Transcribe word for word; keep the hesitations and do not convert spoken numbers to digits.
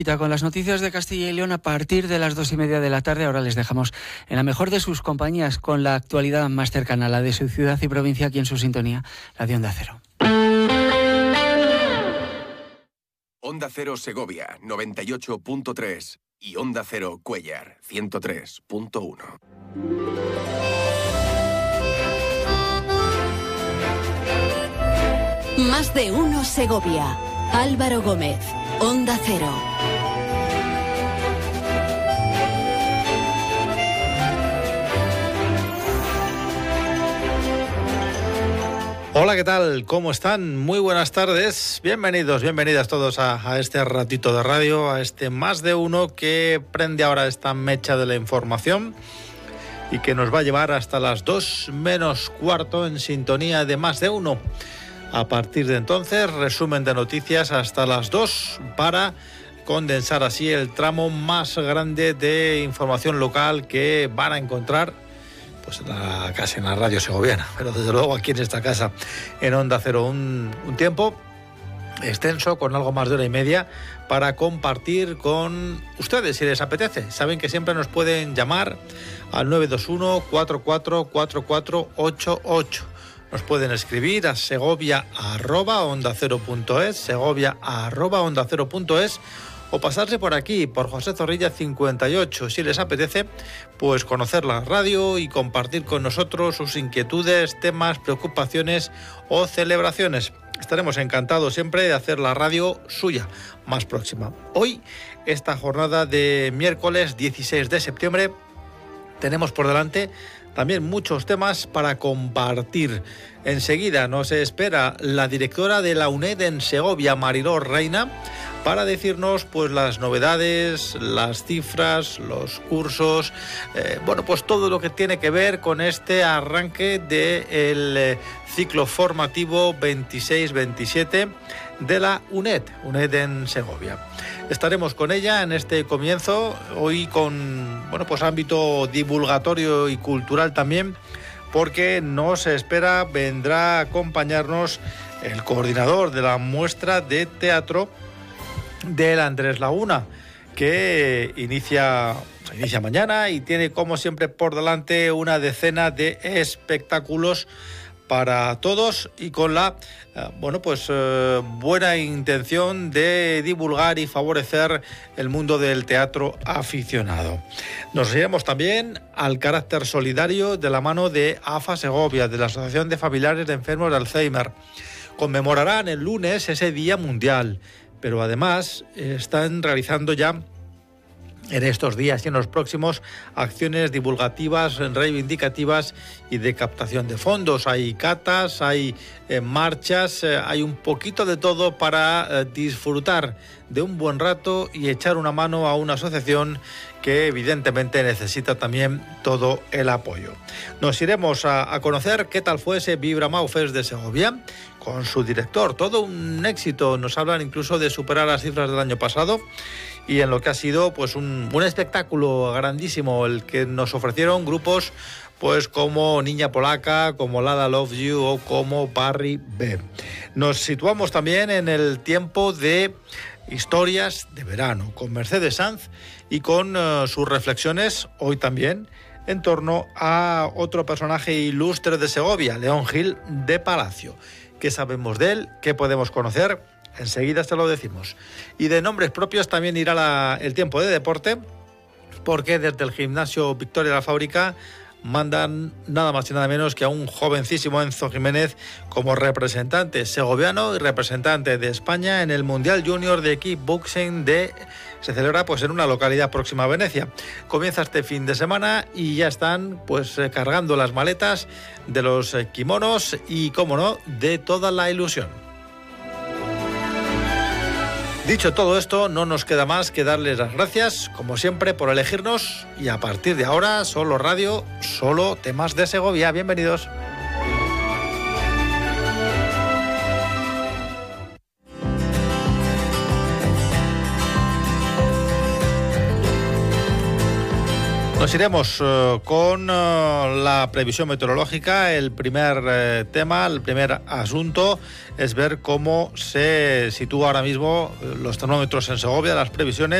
Con las noticias de Castilla y León a partir de las dos y media de la tarde. Ahora les dejamos en la mejor de sus compañías con la actualidad más cercana, la de su ciudad y provincia, aquí en su sintonía, la de Onda Cero. Onda Cero Segovia, noventa y ocho punto tres y Onda Cero Cuéllar, ciento tres punto uno. Más de uno Segovia. Álvaro Gómez, Onda Cero. Hola, ¿qué tal? ¿Cómo están? Muy buenas tardes. Bienvenidos, bienvenidas todos a, a este ratito de radio, a este Más de Uno que prende ahora esta mecha de la información y que nos va a llevar hasta las dos menos cuarto en sintonía de Más de Uno. A partir de entonces, resumen de noticias hasta las dos para condensar así el tramo más grande de información local que van a encontrar pues en la, casi en la radio segoviana, pero desde luego aquí en esta casa, en Onda Cero. Un, un tiempo extenso, con algo más de hora y media, para compartir con ustedes, si les apetece. Saben que siempre nos pueden llamar al nueve dos uno, cuatro cuatro cuatro cuatro ocho ocho. Nos pueden escribir a segovia arroba onda cero punto es, segovia arroba onda cero punto es, o pasarse por aquí, por José Zorrilla cincuenta y ocho, si les apetece, pues conocer la radio y compartir con nosotros sus inquietudes, temas, preocupaciones o celebraciones. Estaremos encantados siempre de hacer la radio suya, más próxima. Hoy, esta jornada de miércoles dieciséis de septiembre, tenemos por delante también muchos temas para compartir. Enseguida nos espera la directora de la UNED en Segovia, Mariló Reina, para decirnos pues las novedades, las cifras, los cursos, eh, bueno, pues todo lo que tiene que ver con este arranque del eh, ciclo formativo veintiséis veintisiete de la UNED, UNED en Segovia. Estaremos con ella en este comienzo, hoy con, bueno, pues ámbito divulgatorio y cultural también, porque nos espera, vendrá a acompañarnos el coordinador de la muestra de teatro del Andrés Laguna, que inicia, se inicia mañana y tiene como siempre por delante una decena de espectáculos para todos y con la eh, bueno pues eh, buena intención de divulgar y favorecer el mundo del teatro aficionado. Nos iremos también al carácter solidario de la mano de A F A Segovia, de la Asociación de Familiares de Enfermos de Alzheimer. Conmemorarán el lunes ese Día Mundial, pero además eh, están realizando ya en estos días y en los próximos acciones divulgativas, reivindicativas y de captación de fondos. Hay catas, hay eh, marchas, eh, hay un poquito de todo para eh, disfrutar de un buen rato y echar una mano a una asociación que evidentemente necesita también todo el apoyo. Nos iremos a, a conocer qué tal fue ese Vibramau Fest de Segovia con su director. Todo un éxito. Nos hablan incluso de superar las cifras del año pasado y en lo que ha sido pues un, un espectáculo grandísimo el que nos ofrecieron grupos pues como Niña Polaca, como Lada Love You o como Barry B. Nos situamos también en el tiempo de historias de verano con Mercedes Sanz y con uh, sus reflexiones hoy también en torno a otro personaje ilustre de Segovia, León Gil de Palacio. ¿Qué sabemos de él? ¿Qué podemos conocer? Enseguida se lo decimos. Y de nombres propios también irá la, el tiempo de deporte, porque desde el gimnasio Victoria La Fábrica mandan nada más y nada menos que a un jovencísimo Enzo Jiménez como representante segoviano y representante de España en el Mundial Junior de Kickboxing de se celebra pues en una localidad próxima a Venecia. Comienza este fin de semana y ya están pues cargando las maletas de los kimonos y, cómo no, de toda la ilusión. Dicho todo esto, no nos queda más que darles las gracias, como siempre, por elegirnos y a partir de ahora, solo radio, solo temas de Segovia. Bienvenidos. Nos iremos uh, con uh, la previsión meteorológica. El primer eh, tema, el primer asunto es ver cómo se sitúa ahora mismo los termómetros en Segovia, las previsiones